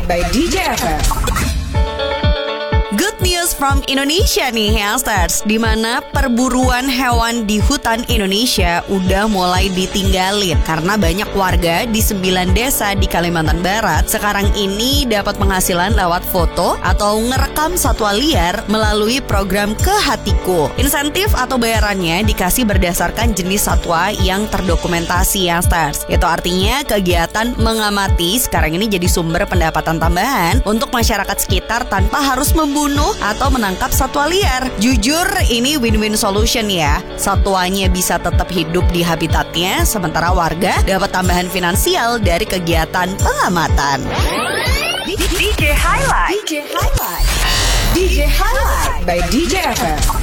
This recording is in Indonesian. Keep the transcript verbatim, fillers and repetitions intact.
by D J F M. Good news from Indonesia nih Youngsters, di mana perburuan hewan di hutan Indonesia udah mulai ditinggalin karena banyak warga di sembilan desa di Kalimantan Barat sekarang ini dapat penghasilan lewat foto atau ngerekam satwa liar melalui program Ke Hatiku. Insentif atau bayarannya dikasih berdasarkan jenis satwa yang terdokumentasi Youngsters. Itu artinya kegiatan mengamati sekarang ini jadi sumber pendapatan tambahan untuk masyarakat sekitar tanpa harus membunuh atau menangkap satwa liar. Jujur ini win-win solution ya. Satwanya bisa tetap hidup di habitatnya, sementara warga dapat tambahan finansial dari kegiatan pengamatan. D J Highlight. D J Highlight. D J Highlight by D J F M.